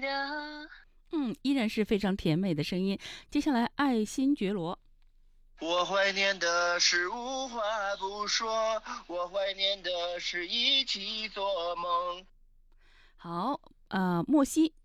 家。 依然是非常甜美的声音。接下来，爱新觉罗。 我怀念的是无话不说，我怀念的是一起做梦。 好，莫西。